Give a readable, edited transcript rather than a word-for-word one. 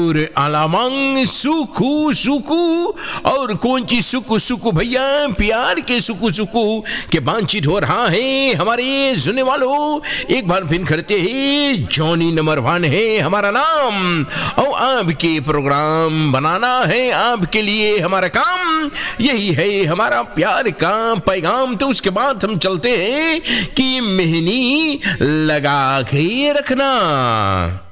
और अलामंग सुकू सुकू और कौन ची सुकू सुकू भैया, प्यार के सुकू सुकू के बातचीत हो रहा है हमारे सुनने वालों। एक बार फिर करते हैं, जॉनी नंबर 1 है हमारा नाम और आपके प्रोग्राम बनाना है आपके लिए हमारा काम, यही है हमारा प्यार का पैगाम। तो उसके बाद हम चलते हैं कि मेहंदी लगा के रखना।